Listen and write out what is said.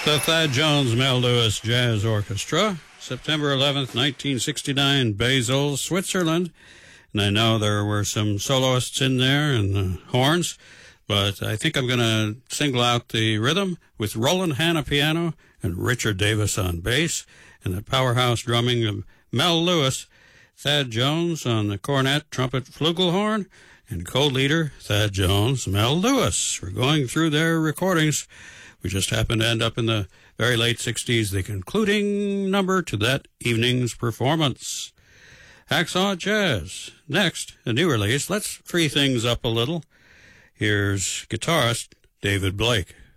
The Thad Jones Mel Lewis Jazz Orchestra, September 11th, 1969, Basel, Switzerland. And I know there were some soloists in there and horns, but I think I'm going to single out the rhythm with Roland Hanna piano and Richard Davis on bass, and the powerhouse drumming of Mel Lewis, Thad Jones on the cornet, trumpet, flugelhorn, and co-leader Thad Jones, Mel Lewis. We're going through their recordings. We just happened to end up in the very late 60s, the concluding number to that evening's performance. Hacksaw Jazz. Next, a new release. Let's free things up a little. Here's guitarist David Blake.